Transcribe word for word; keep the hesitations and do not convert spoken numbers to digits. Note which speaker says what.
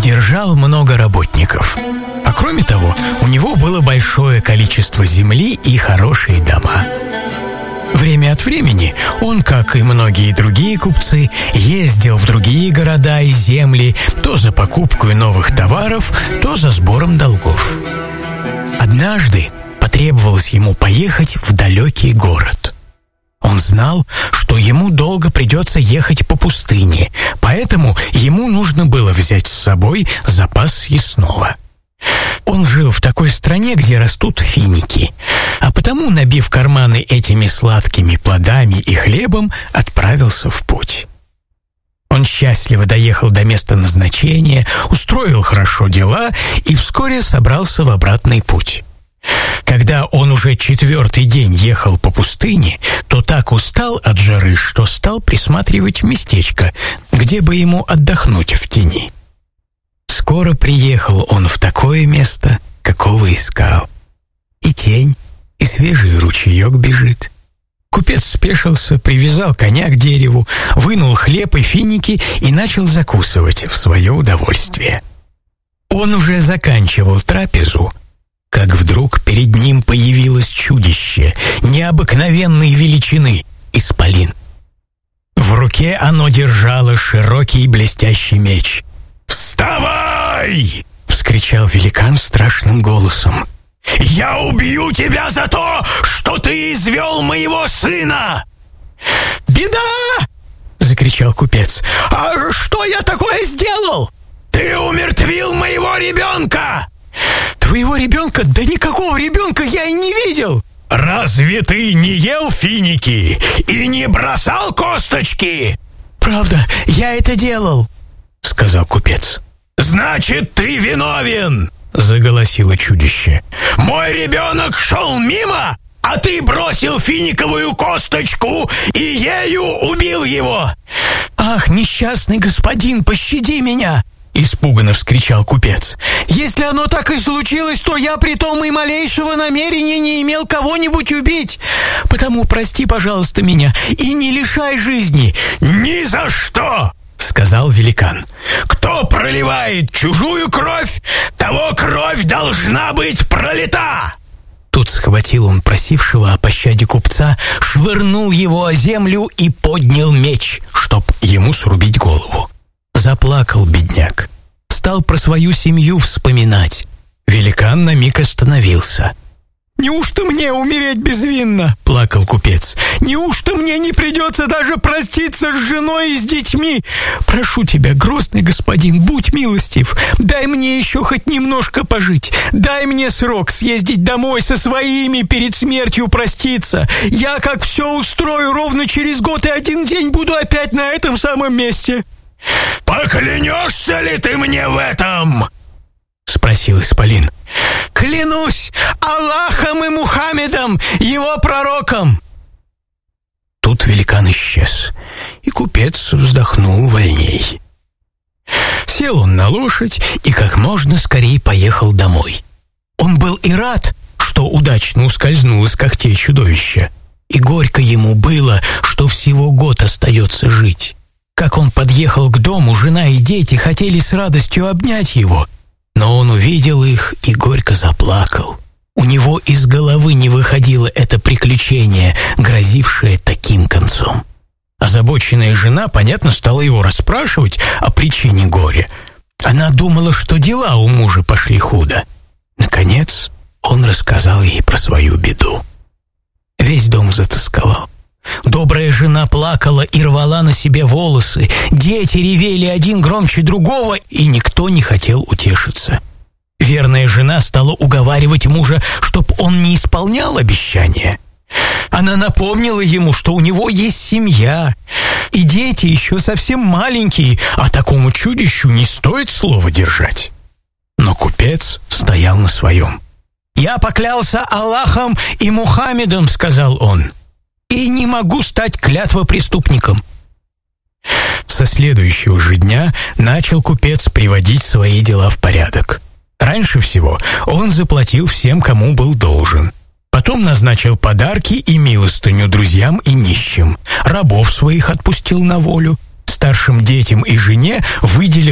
Speaker 1: содержал много работников. А кроме того, у него было большое количество земли и хорошие дома. Время от времени он, как и многие другие купцы, ездил в другие города и земли то за покупкой новых товаров, то за сбором долгов. Однажды потребовалось ему поехать в далекий город. Он знал, что ему долго придется ехать по пустыне, поэтому ему нужно было взять с собой запас съестного. Он жил в такой стране, где растут финики, а потому, набив карманы этими сладкими плодами и хлебом, отправился в путь. Он счастливо доехал до места назначения, устроил хорошо дела и вскоре собрался в обратный путь. Когда он уже четвертый день ехал по пустыне, то так устал от жары, что стал присматривать местечко, где бы ему отдохнуть в тени. Скоро приехал он в такое место, какого искал. И тень, и свежий ручеек бежит. Купец спешился, привязал коня к дереву, вынул хлеб и финики и начал закусывать в свое удовольствие. Он уже заканчивал трапезу, как вдруг перед ним появилось чудище необыкновенной величины — исполин. В руке оно держало широкий блестящий меч. «Вставай!» — вскричал великан страшным голосом. «Я убью тебя за то, что ты извел моего сына!» «Беда!» — закричал купец. «А что я такое сделал?» «Ты умертвил моего ребенка!» «Твоего ребенка? Да никакого ребенка я и не видел!» «Разве ты не ел финики и не бросал косточки?» «Правда, я это делал», — сказал купец. «Значит, ты виновен!» — заголосило чудище. «Мой ребенок шел мимо, а ты бросил финиковую косточку и ею убил его!» «Ах, несчастный господин, пощади меня!» — испуганно вскричал купец. «Если оно так и случилось, то я при том и малейшего намерения не имел кого-нибудь убить. Потому прости, пожалуйста, меня и не лишай жизни». «Ни за что!» — сказал великан. «Кто проливает чужую кровь, того кровь должна быть пролита!» Тут схватил он просившего о пощаде купца, швырнул его о землю и поднял меч, чтоб ему срубить голову. Заплакал бедняк, стал про свою семью вспоминать. Великан на миг остановился. «Неужто мне умереть безвинно?» — плакал купец. «Неужто мне не придется даже проститься с женой и с детьми? Прошу тебя, грозный господин, будь милостив, дай мне еще хоть немножко пожить. Дай мне срок съездить домой со своими перед смертью проститься. Я, как все устрою, ровно через год и один день буду опять на этом самом месте». «Поклянешься ли ты мне в этом?» — спросил исполин. «Клянусь Аллахом и Мухаммедом, его пророком!» Тут великан исчез, и купец вздохнул вольней. Сел он на лошадь и как можно скорее поехал домой. Он был и рад, что удачно ускользнул из когтей чудовища, и горько ему было, что всего год остается жить. Как он подъехал к дому, жена и дети хотели с радостью обнять его, но он увидел их и горько заплакал. У него из головы не выходило это приключение, грозившее таким концом. Озабоченная жена, понятно, стала его расспрашивать о причине горя. Она думала, что дела у мужа пошли худо. Наконец, он рассказал ей про свою беду. Весь дом затосковал. Добрая жена плакала и рвала на себе волосы, дети ревели один громче другого, и никто не хотел утешиться. Верная жена стала уговаривать мужа, чтоб он не исполнял обещания. Она напомнила ему, что у него есть семья, и дети еще совсем маленькие, а такому чудищу не стоит слова держать. Но купец стоял на своем. «Я поклялся Аллахом и Мухаммедом», — сказал он, «и не могу стать клятвопреступником». Со следующего же дня начал купец приводить свои дела в порядок. Раньше всего он заплатил всем, кому был должен. Потом назначил подарки и милостыню друзьям и нищим. Рабов своих отпустил на волю. Старшим детям и жене выделил